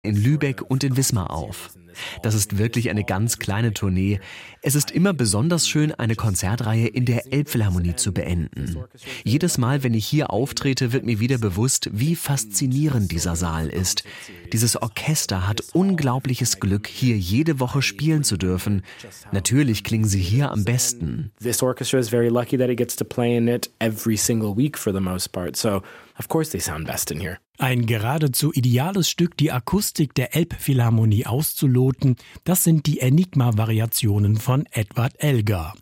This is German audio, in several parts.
in Lübeck und in Wismar auf. Das ist wirklich eine ganz kleine Tournee. Es ist immer besonders schön, eine Konzertreihe in der Elbphilharmonie zu beenden. Jedes Mal, wenn ich hier auftrete, wird mir wieder bewusst, wie faszinierend dieser Saal ist. Dieses Orchester hat unglaubliches Glück, hier jede Woche spielen zu dürfen. Natürlich klingen sie hier am besten. This orchestra is very lucky that it gets to play in it every single week for the most part. So, of course they sound best in here. Ein geradezu ideales Stück, die Akustik der Elbphilharmonie auszuloten, das sind die Enigma-Variationen von Edward Elgar.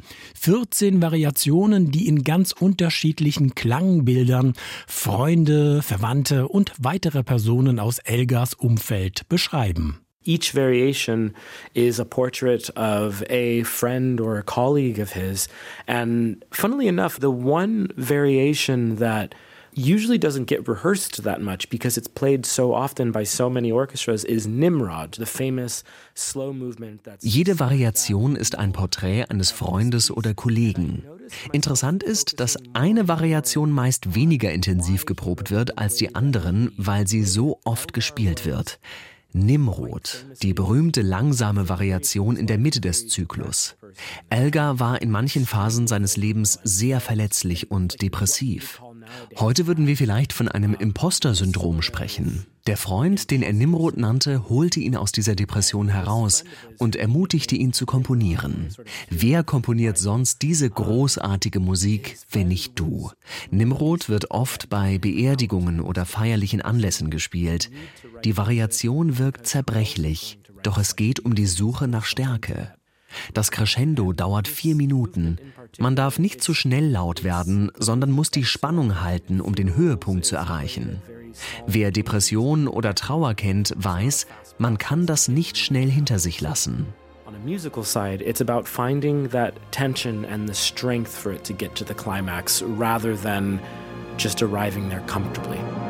14 Variationen, die in ganz unterschiedlichen Klangbildern Freunde, Verwandte und weitere Personen aus Elgars Umfeld beschreiben. Each variation is a portrait of a friend or a colleague of his. And funnily enough, the one variation that usually doesn't get rehearsed that much because it's played so often by so many orchestras is Nimrod, the famous slow movement that's... Jede Variation ist ein Porträt eines Freundes oder Kollegen. Interessant ist, dass eine Variation meist weniger intensiv geprobt wird als die anderen, weil sie so oft gespielt wird. Nimrod, die berühmte langsame Variation in der Mitte des Zyklus. Elgar war in manchen Phasen seines Lebens sehr verletzlich und depressiv. Heute würden wir vielleicht von einem Imposter-Syndrom sprechen. Der Freund, den er Nimrod nannte, holte ihn aus dieser Depression heraus und ermutigte ihn zu komponieren. Wer komponiert sonst diese großartige Musik, wenn nicht du? Nimrod wird oft bei Beerdigungen oder feierlichen Anlässen gespielt. Die Variation wirkt zerbrechlich, doch es geht um die Suche nach Stärke. Das Crescendo dauert 4 Minuten. Man darf nicht zu schnell laut werden, sondern muss die Spannung halten, um den Höhepunkt zu erreichen. Wer Depression oder Trauer kennt, weiß, man kann das nicht schnell hinter sich lassen. On a musical side, it's about finding that tension and the strength for it to get to the climax rather than just arriving there comfortably.